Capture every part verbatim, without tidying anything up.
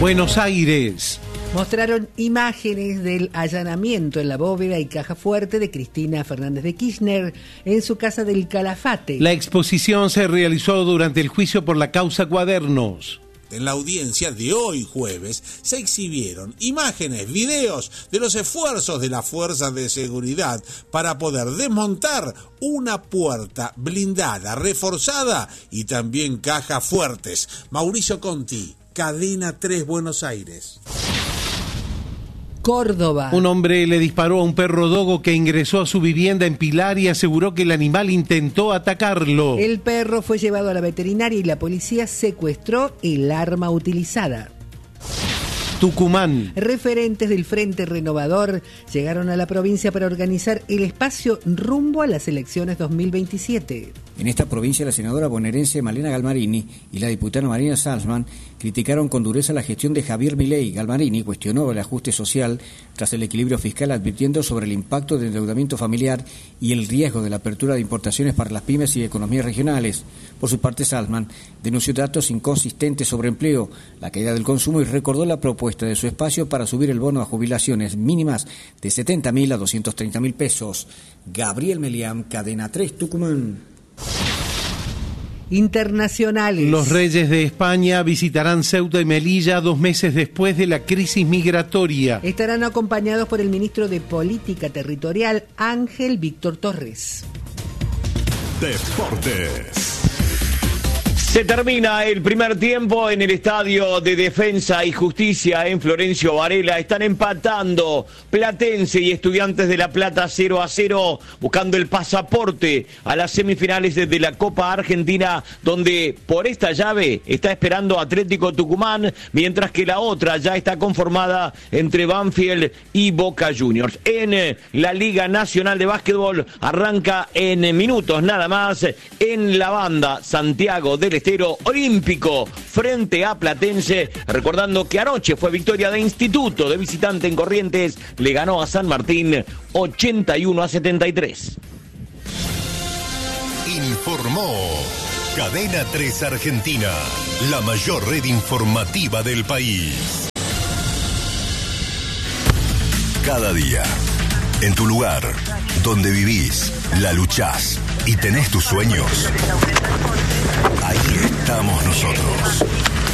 Buenos Aires. Mostraron imágenes del allanamiento en la bóveda y caja fuerte de Cristina Fernández de Kirchner en su casa del Calafate. La exposición se realizó durante el juicio por la causa Cuadernos. En la audiencia de hoy jueves se exhibieron imágenes, videos de los esfuerzos de las fuerzas de seguridad para poder desmontar una puerta blindada, reforzada y también cajas fuertes. Mauricio Conti, Cadena tres, Buenos Aires. Córdoba. Un hombre le disparó a un perro dogo que ingresó a su vivienda en Pilar y aseguró que el animal intentó atacarlo. El perro fue llevado a la veterinaria y la policía secuestró el arma utilizada. Tucumán. Referentes del Frente Renovador llegaron a la provincia para organizar el espacio rumbo a las elecciones dos mil veintisiete. En esta provincia, la senadora bonaerense Malena Galmarini y la diputada Marina Salzman criticaron con dureza la gestión de Javier Milei. Galmarini cuestionó el ajuste social tras el equilibrio fiscal, advirtiendo sobre el impacto del endeudamiento familiar y el riesgo de la apertura de importaciones para las pymes y economías regionales. Por su parte, Salzman denunció datos inconsistentes sobre empleo, la caída del consumo y recordó la propuesta de su espacio para subir el bono a jubilaciones mínimas de setenta mil a doscientos treinta mil pesos. Gabriel Melián, Cadena tres, Tucumán. Internacionales. Los reyes de España visitarán Ceuta y Melilla dos meses después de la crisis migratoria. Estarán acompañados por el ministro de Política Territorial, Ángel Víctor Torres. Deportes. Se termina el primer tiempo en el Estadio de Defensa y Justicia en Florencio Varela. Están empatando Platense y Estudiantes de La Plata cero a cero, buscando el pasaporte a las semifinales de la Copa Argentina, donde por esta llave está esperando Atlético Tucumán, mientras que la otra ya está conformada entre Banfield y Boca Juniors. En la Liga Nacional de Básquetbol arranca en minutos nada más en la banda Santiago del Estero Olímpico frente a Platense, recordando que anoche fue victoria de Instituto de visitante en Corrientes, le ganó a San Martín ochenta y uno a setenta y tres. Informó Cadena tres Argentina, la mayor red informativa del país. Cada día, en tu lugar, donde vivís, la luchás y tenés tus sueños, ahí estamos nosotros.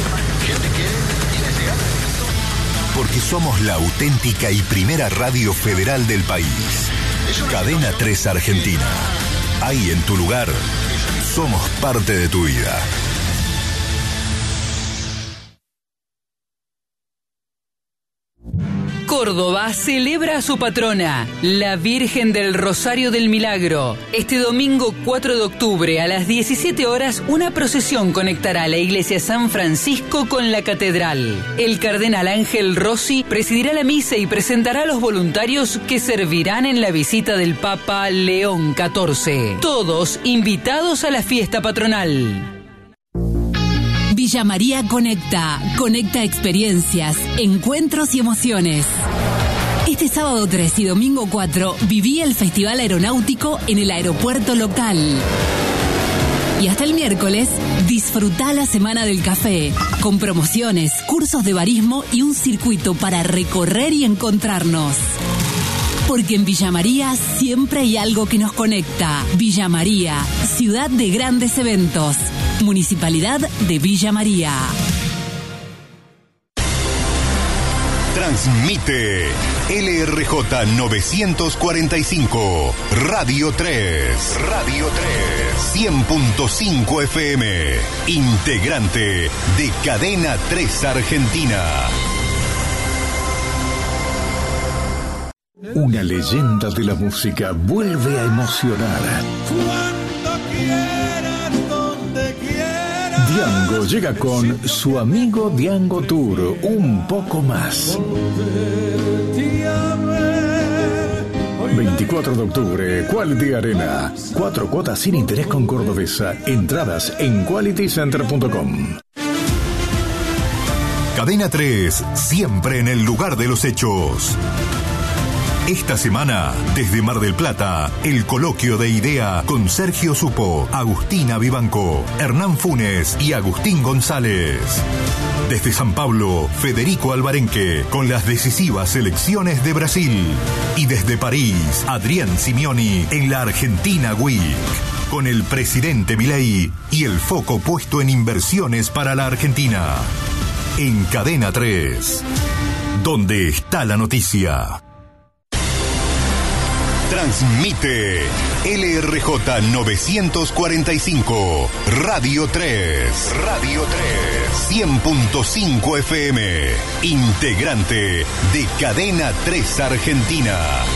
Porque somos la auténtica y primera radio federal del país. Cadena tres Argentina. Ahí en tu lugar, somos parte de tu vida. Córdoba celebra a su patrona, la Virgen del Rosario del Milagro. Este domingo cuatro de octubre a las diecisiete horas, una procesión conectará la iglesia San Francisco con la catedral. El cardenal Ángel Rossi presidirá la misa y presentará a los voluntarios que servirán en la visita del Papa León catorce. Todos invitados a la fiesta patronal. Villa María Conecta, conecta experiencias, encuentros y emociones. Este sábado tres y domingo cuatro viví el Festival Aeronáutico en el aeropuerto local. Y hasta el miércoles, disfrutá la Semana del Café, con promociones, cursos de barismo y un circuito para recorrer y encontrarnos. Porque en Villa María siempre hay algo que nos conecta. Villa María, ciudad de grandes eventos. Municipalidad de Villa María. Transmite L R J novecientos cuarenta y cinco, Radio tres. Radio tres. cien punto cinco F M. Integrante de Cadena tres Argentina. Una leyenda de la música vuelve a emocionar. Cuando quieras, donde quieras. Diango llega con su amigo Diango Tour, un poco más. veinticuatro de octubre, Quality Arena. Cuatro cuotas sin interés con Cordobesa. Entradas en quality center punto com. Cadena tres, siempre en el lugar de los hechos. Esta semana, desde Mar del Plata, el coloquio de idea con Sergio Supo, Agustina Vivanco, Hernán Funes y Agustín González. Desde San Pablo, Federico Alvarenque, con las decisivas elecciones de Brasil. Y desde París, Adrián Simeoni en la Argentina Week, con el presidente Milei y el foco puesto en inversiones para la Argentina. En Cadena tres, donde está la noticia. Transmite L R J novecientos cuarenta y cinco, Radio tres, Radio tres, cien punto cinco F M, integrante de Cadena tres Argentina.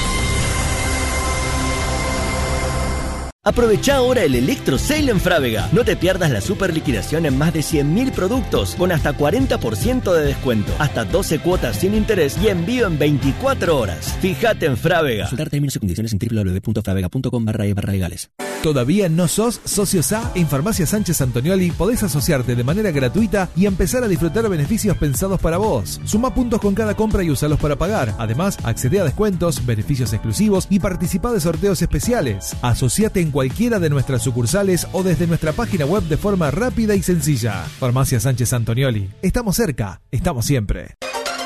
Aprovecha ahora el Electro Sale en Frávega. No te pierdas la super liquidación en más de cien mil productos con hasta cuarenta por ciento de descuento, hasta doce cuotas sin interés y envío en veinticuatro horas. Fíjate en Frávega. Consultar términos y condiciones en w w w punto fravega punto com barra e barra legales. ¿Todavía no sos socio S A? En Farmacia Sánchez Antonioli podés asociarte de manera gratuita y empezar a disfrutar beneficios pensados para vos. Suma puntos con cada compra y usalos para pagar. Además, accede a descuentos, beneficios exclusivos y participa de sorteos especiales. Asociate en cualquiera de nuestras sucursales o desde nuestra página web de forma rápida y sencilla. Farmacia Sánchez Antonioli. Estamos cerca, estamos siempre.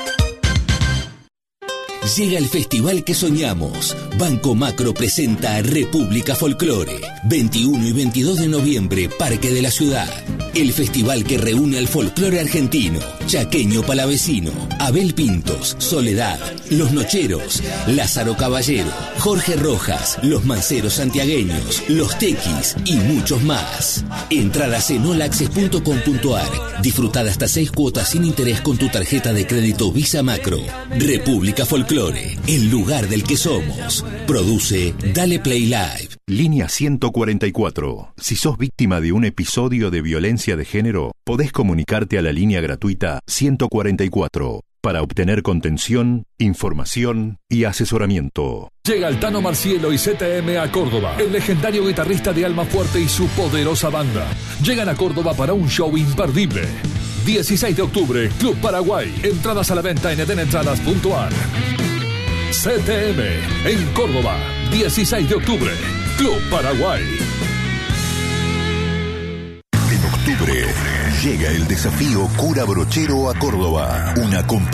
Llega el festival que soñamos. Banco Macro presenta República Folclore. veintiuno y veintidós de noviembre, Parque de la Ciudad. El festival que reúne al folclore argentino, chaqueño palavecino, Abel Pintos, Soledad, Los Nocheros, Lázaro Caballero, Jorge Rojas, Los Manceros Santiagueños, Los Tequis y muchos más. Entradas en all access punto com punto a r. Disfruta hasta seis cuotas sin interés con tu tarjeta de crédito Visa Macro. República Folclore, el lugar del que somos. Produce Dale Play Live. Línea ciento cuarenta y cuatro. Si sos víctima de un episodio de violencia de género, podés comunicarte a la línea gratuita ciento cuarenta y cuatro para obtener contención, información y asesoramiento. Llega el Tano Marcielo y Z M a Córdoba. El legendario guitarrista de Almafuerte y su poderosa banda llegan a Córdoba para un show imperdible. dieciséis de octubre, Club Paraguay. Entradas a la venta en eden entradas punto a r. Z M en Córdoba, dieciséis de octubre, Club Paraguay. En octubre llega el desafío Cura Brochero a Córdoba. Una